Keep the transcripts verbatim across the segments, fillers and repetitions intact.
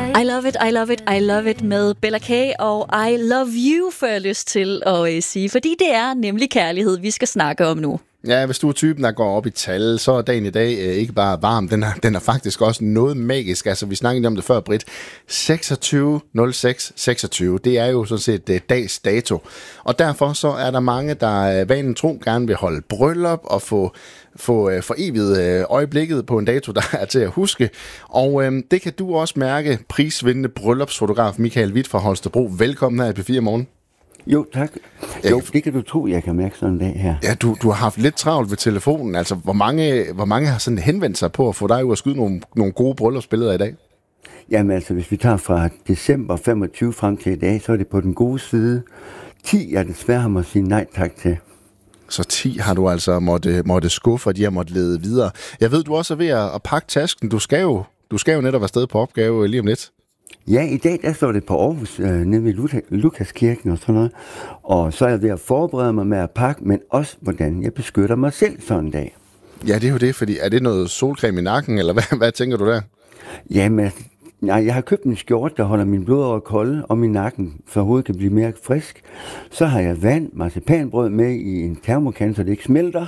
I love it, I love it, I love it med Bella K og I love you, får jeg lyst til at uh, sige. Fordi det er nemlig kærlighed, vi skal snakke om nu. Ja, hvis du er typen, der går op i tal, så er dagen i dag øh, ikke bare varm, den er, den er faktisk også noget magisk. Altså, vi snakkede om det før, Britt. seksogtyve nul seks seksogtyve, det er jo sådan set øh, dags dato. Og derfor så er der mange, der øh, vanen tro gerne vil holde bryllup og få, få øh, foreviget øh, øjeblikket på en dato, der er til at huske. Og øh, det kan du også mærke, prisvindende bryllupsfotograf Michael Hvidt fra Holstebro. Velkommen her i P fire Morgen. Jo, tak. Jo, det kan du tro, jeg kan mærke sådan en dag her. Ja, du, du har haft lidt travlt ved telefonen. Altså, hvor mange, hvor mange har sådan henvendt sig på at få dig ud og skyde nogle, nogle gode bryllupsbilleder i dag? Jamen altså, hvis vi tager fra december femogtyve frem til i dag, så er det på den gode side. ti jeg desværre har måttet sige nej tak til. Så ti har du altså måtte, måtte skuffe, og de har måtte lede videre. Jeg ved, du også er ved at, at pakke tasken. Du skal, jo, du skal jo netop afsted på opgave lige om lidt. Ja, i dag der står det på Aarhus, øh, nede ved Lukaskirken og sådan noget. Og så er jeg ved at forberede mig med at pakke, men også hvordan jeg beskytter mig selv sådan en dag. Ja, det er jo det, fordi er det noget solcreme i nakken, eller hvad, hvad tænker du der? Jamen, nej, jeg har købt en skjorte, der holder min blod over kolde og min nakken, så hovedet kan blive mere frisk. Så har jeg vand, marcipanbrød med i en termokan, så det ikke smelter.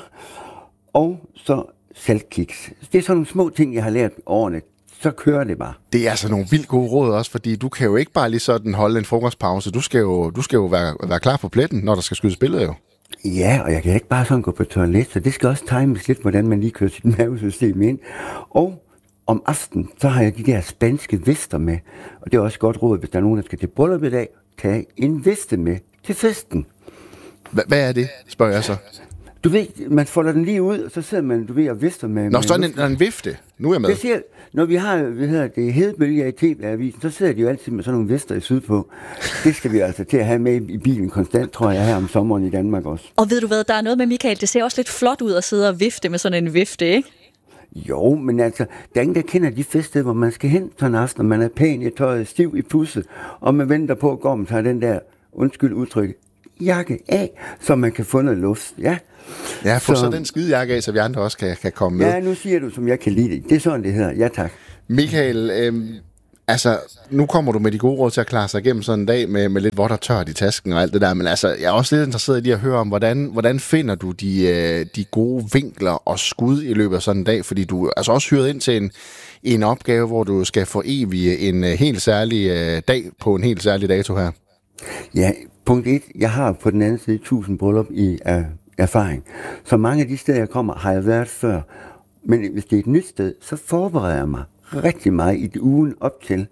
Og så saltkiks. Det er sådan nogle små ting, jeg har lært årene. Så kører det bare. Det er altså nogle vildt gode råd også, fordi du kan jo ikke bare lige sådan holde en frokostpause. Du skal jo, du skal jo være, være klar på pletten, når der skal skydes billeder jo. Ja, og jeg kan ikke bare sådan gå på toilet, så det skal også times lidt, hvordan man lige kører sit nervesystem ind. Og om aftenen, så har jeg de der spanske vester med. Og det er også godt råd, hvis der er nogen, der skal til bryllup i dag, tag en veste med til festen. H- hvad er det, spørger jeg så? Du ved, man folder den lige ud, og så sidder man, du ved, og vister med... Nå, med sådan en, en vifte. Nu er jeg med. Det siger, når vi har, hvad hedder det, hedebølger i T V-avisen, så sidder de jo altid med sådan nogle vester i sydpå. Det skal vi altså til at have med i bilen konstant, tror jeg, her om sommeren i Danmark også. Og ved du hvad, der er noget med Michael, det ser også lidt flot ud at sidde og vifte med sådan en vifte, ikke? Jo, men altså, der er ingen, der kender de fester, hvor man skal hen sådan en aften, og man er pæn i tøjet, stiv i pusset, og man venter på at gå om, tager den der, undskyld udtryk, jakke af, så man kan få noget luft, ja. Ja, få så, så den skidejakke af, så vi andre også kan, kan komme med. Ja, nu siger du, som jeg kan lide det. Det er sådan, det hedder. Ja, tak. Michael, øhm, altså, nu kommer du med de gode råd til at klare sig igennem sådan en dag med, med lidt vådt og tørt i tasken og alt det der, men altså, jeg er også lidt interesseret i lige at høre om, hvordan, hvordan finder du de, øh, de gode vinkler og skud i løbet af sådan en dag, fordi du er altså også hyret ind til en, en opgave, hvor du skal forevige en øh, helt særlig øh, dag på en helt særlig dato her. Ja, punkt et. Jeg har på den anden side tusind bryllup i uh, erfaring. Så mange af de steder, jeg kommer, har jeg været før. Men hvis det er et nyt sted, så forbereder jeg mig rigtig meget i det ugen op til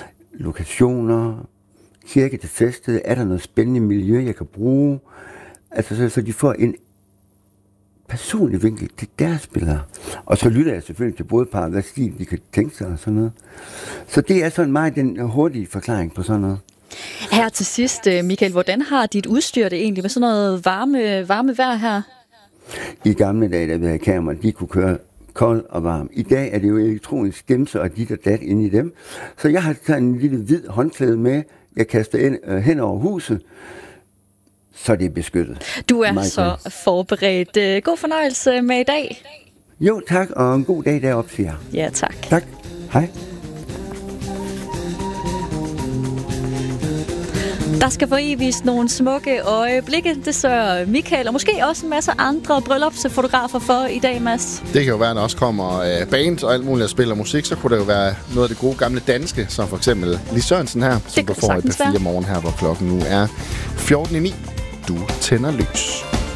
lokationer, kirke til festet, er der noget spændende miljø, jeg kan bruge. Altså, så, så de får en personlig vinkel til deres billeder. Og så lytter jeg selvfølgelig til brudparret, hvad stil de kan tænke sig og sådan noget. Så det er sådan meget den hurtige forklaring på sådan noget. Her til sidst, Michael, hvordan har dit udstyr det egentlig med sådan noget varme, varme vejr her? I gamle dage, der havde kamera, de kunne køre kold og varm. I dag er det jo elektronisk gemser og dit og dat inde i dem. Så jeg har taget en lille hvid håndklæde med, jeg kaster ind, øh, hen over huset, så det er beskyttet. Du er My så God. forberedt. God fornøjelse med i dag. Jo, tak, og en god dag deroppe, siger jeg. Ja, tak. Tak. Hej. Der skal foreviges nogle smukke øjeblikke. Det sørger Michael, og måske også en masse andre bryllupsfotografer for i dag, Mads. Det kan jo være, når også kommer øh, band og alt muligt at spille musik, så kunne det jo være noget af det gode gamle danske, som for eksempel Lis Sørensen her, som du får i P fire Morgen her, hvor klokken nu er fjorten i ni. Du tænder lys.